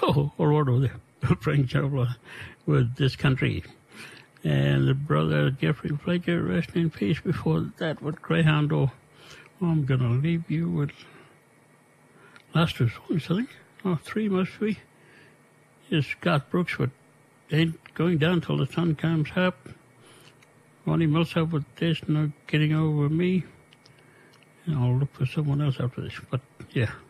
Oh, Orlando, the French traveler with this country. And the brother Jeffrey Fletcher, rest in peace. Before that, with Greyhound. I'm going to leave you with last two songs, I think. Oh, three must be. Is Scott Brooks with Ain't Going Down Till the Sun Comes Up. Ronnie Millsap with There's No Getting Over Me. And I'll look for someone else after this. But, yeah.